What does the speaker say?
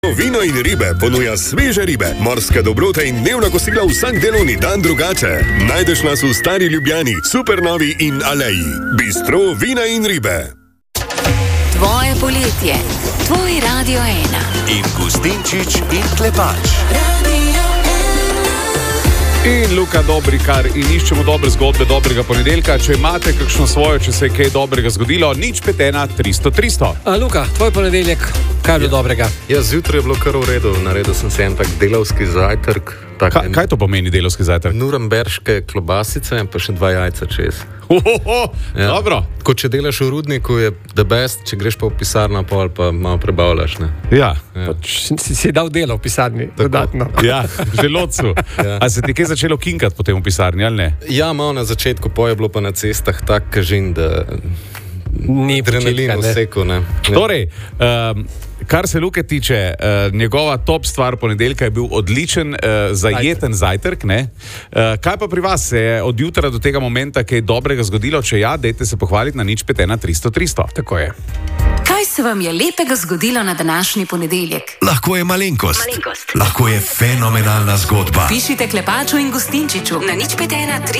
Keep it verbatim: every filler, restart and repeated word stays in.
Vino in ribe ponuja sveže ribe, morske dobrote in dnevna kosila vsak delovni dan drugače. Najdeš nas v Stari Ljubljani, Supernovi in Aleji. Bistro vina in ribe. Tvoje poletje, tvoj Radio ena. In Gustinčič in Klepač. In Luka Dobrikar in iščemo dobre zgodbe dobrega ponedeljka. Če imate kakšno svojo, če se je kaj dobrega zgodilo, nič pet ena tristo tristo. A, Luka, tvoj ponedeljek, kaj je bilo ja, dobrega? Ja, zjutraj je bilo kar v redu. Naredil sem si en tak delavski zajtrk. Tak Ka, en... Kaj to pomeni delavski zajtrk? Nuremberške klobasice in pa še dva jajca čez. Ohoho, ja. Dobro. Ko če delaš v rudniku, je the best, če greš pa v pisarno, pa ali pa malo prebavljaš. Ne? Ja. Ja. Si, si dal delo v pisarni, dodatno. Ja, želodcu. Ja. A se ti kaj začelo kinkati potem v pisarni, ali ne? Ja, malo na začetku, po je bilo pa na cestah tak kažin, da ni adrenalin vseko. Torej, um, kar se Luke tiče, uh, njegova top stvar ponedeljka je bil odličen, uh, zajeten zajtrk. Uh, kaj pa pri vas se je od jutra do tega momenta kaj dobrega zgodilo? Če ja, dajte se pohvaliti na nič pet ena tristo tristo. Tako je. Kaj se vam je lepega zgodilo na današnji ponedeljek? Lahko je malenkost. malenkost. Lahko je fenomenalna zgodba. Pišite Klepaču in Gustinčiču na nič pet ena tristo tristo.